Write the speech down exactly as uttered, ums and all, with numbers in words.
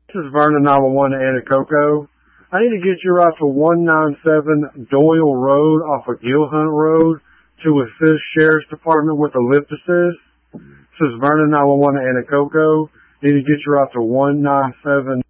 This is Vernon nine one one to Anacoco. I need to get you out to one ninety-seven Doyle Road off of Gill Hunt Road to assist Sheriff's Department with a lift assist. This is Vernon nine one one to Anacoco. Need to get you out to one ninety-seven